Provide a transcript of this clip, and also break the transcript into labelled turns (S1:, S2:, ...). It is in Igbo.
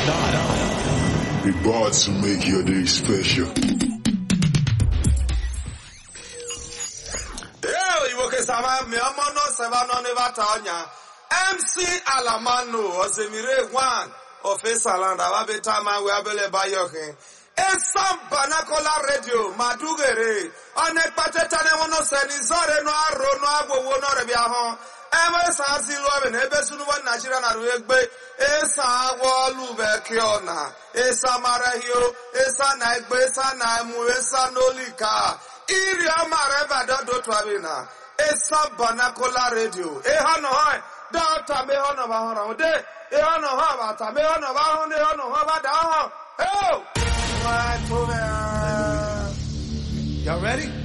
S1: About to make your day special.
S2: MC Alamano Ozemire one of Esalanda Wabetama Wabele Bayoke. Esam Banakola Radio Madugere Anekpateta Nemono Senizore no Aro no Abo no Rebiaho. Esa Zilo and Ebesunu Nigeria na Ruegbe Esa Walu Bekiona Esa Marahio Esa Naigbe Esa Naimu Esa Nolika Iria Mareba Dodo Twabina Esa Banakola Radio Ehano Hoi Data Mehono Bahona De Ehano Habata Mehono Bahone Hono Habada Oh! Y'all ready?